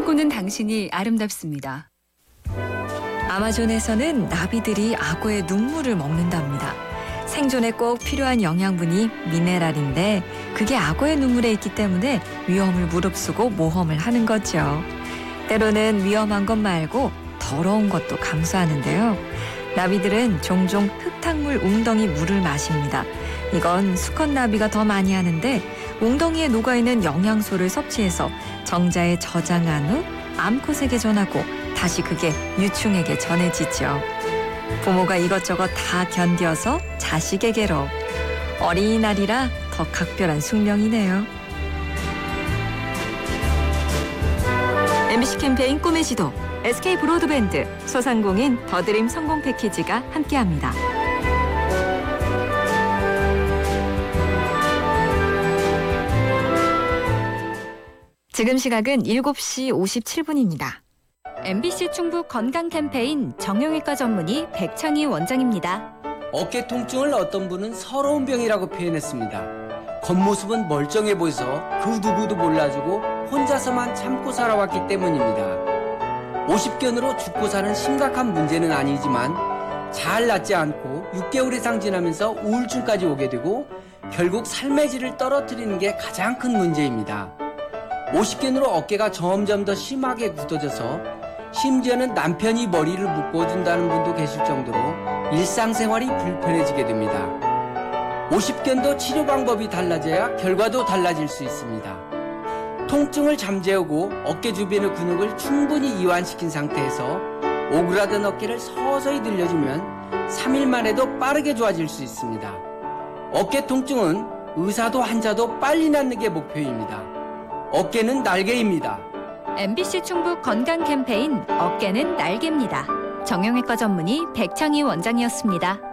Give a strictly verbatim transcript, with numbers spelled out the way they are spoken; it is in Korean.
꿈꾸는 당신이 아름답습니다. 아마존에서는 나비들이 악어의 눈물을 먹는답니다. 생존에 꼭 필요한 영양분이 미네랄인데 그게 악어의 눈물에 있기 때문에 위험을 무릅쓰고 모험을 하는 거죠. 때로는 위험한 것 말고 더러운 것도 감수하는데요. 나비들은 종종 흙탕물 웅덩이 물을 마십니다. 이건 수컷 나비가 더 많이 하는데 웅덩이에 녹아있는 영양소를 섭취해서 정자에 저장한 후 암컷에게 전하고 다시 그게 유충에게 전해지죠. 부모가 이것저것 다 견뎌서 자식에게로. 어린이날이라 더 각별한 숙명이네요. 엠비씨 캠페인 꿈의 지도, 에스케이 브로드밴드, 소상공인 더드림 성공 패키지가 함께합니다. 지금 시각은 일곱 시 오십칠 분입니다. 엠비씨 충북 건강 캠페인 정형외과 전문의 백창희 원장입니다. 어깨 통증을 어떤 분은 서러운 병이라고 표현했습니다. 겉모습은 멀쩡해 보여서 그 누구도 몰라주고 혼자서만 참고 살아왔기 때문입니다. 오십견으로 죽고 사는 심각한 문제는 아니지만 잘 낫지 않고 육 개월 이상 지나면서 우울증까지 오게 되고 결국 삶의 질을 떨어뜨리는 게 가장 큰 문제입니다. 오십견으로 어깨가 점점 더 심하게 굳어져서 심지어는 남편이 머리를 묶어준다는 분도 계실 정도로 일상생활이 불편해지게 됩니다. 오십견도 치료 방법이 달라져야 결과도 달라질 수 있습니다. 통증을 잠재우고 어깨 주변의 근육을 충분히 이완시킨 상태에서 오그라든 어깨를 서서히 늘려주면 삼 일만 해도 빠르게 좋아질 수 있습니다. 어깨 통증은 의사도 환자도 빨리 낫는 게 목표입니다. 어깨는 날개입니다. 엠비씨 충북 건강 캠페인 어깨는 날개입니다. 정형외과 전문의 백창희 원장이었습니다.